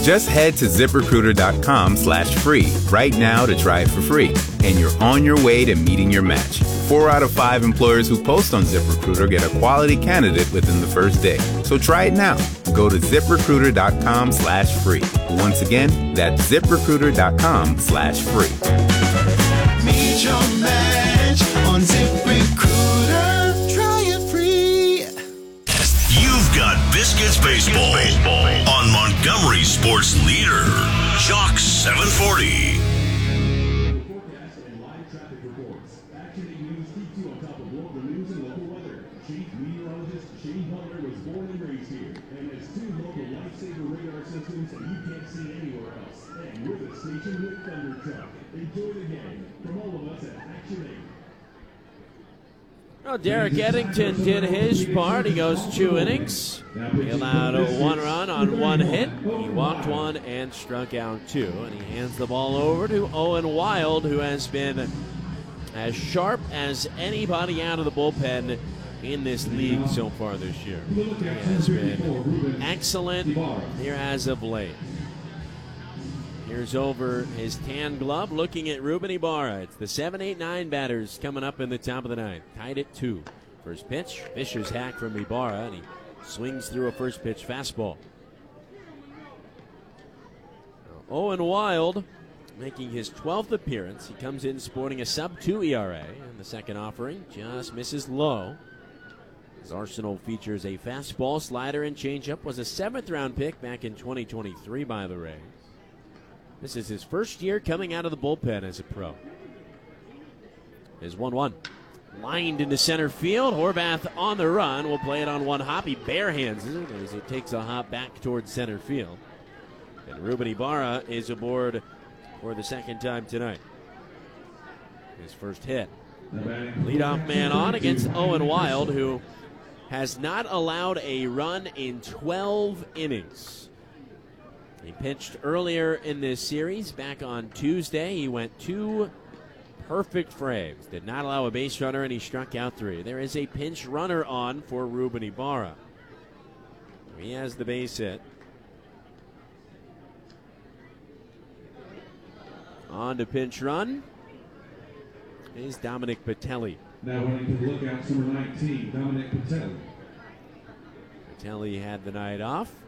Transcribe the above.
Just head to ZipRecruiter.com/free right now to try it for free, and you're on your way to meeting your match. 4 out of 5 employers who post on ZipRecruiter get a quality candidate within the first day. So try it now. Go to ZipRecruiter.com/free. Once again, that's ZipRecruiter.com/free. Meet your match on ZipRecruiter. Try it free. You've got Biscuits Baseball on Montgomery Sports Leader, Jock 740. Well, Derek Eddington did his part. He goes 2 innings. He allowed 1 run on 1 hit. He walked 1 and struck out 2. And he hands the ball over to Owen Wild, who has been as sharp as anybody out of the bullpen in this league so far this year. He has been excellent here as of late. Here's over his tan glove, looking at Ruben Ibarra. It's the 7, 8, 9 batters coming up in the top of the 9th. Tied at 2. First pitch, Fisher's hack from Ibarra, and he swings through a first pitch fastball. Owen Wild making his 12th appearance. He comes in sporting a sub-2 ERA, and the second offering just misses low. His arsenal features a fastball, slider, and changeup. Was a 7th-round pick back in 2023 by the Rays. This is his first year coming out of the bullpen as a pro. Is 1-1. Lined into center field. Horvath on the run. Will play it on one hop. He barehands it as it takes a hop back towards center field. And Ruben Ibarra is aboard for the second time tonight. His first hit. Leadoff man on against Owen Wild, who has not allowed a run in 12 innings. He pitched earlier in this series. Back on Tuesday, he went 2 perfect frames. Did not allow a base runner, and he struck out 3. There is a pinch runner on for Ruben Ibarra. He has the base hit. On to pinch run is Dominic Patelli. Now when you can look at number 19, Dominic Patelli. Patelli had the night off.